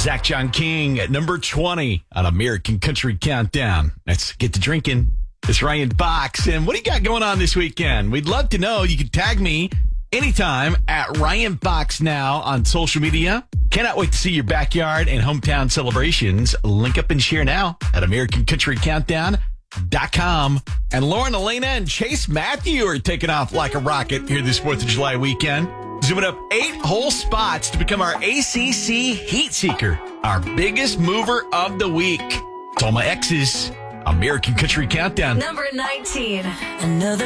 Zach John King at number 20 on American Country Countdown. Let's get to drinking. It's Ryan Fox. And what do you got going on this weekend? We'd love to know. You can tag me anytime at Ryan Fox Now on social media. Cannot wait to see your backyard and hometown celebrations. Link up and share now at AmericanCountryCountdown.com. And Lauren, Elena, and Chase Matthew are taking off like a rocket here this 4th of July weekend. Zooming up 8 whole spots to become our ACC Heat Seeker, our biggest mover of the week. It's all my exes. American Country Countdown. Number 19. Another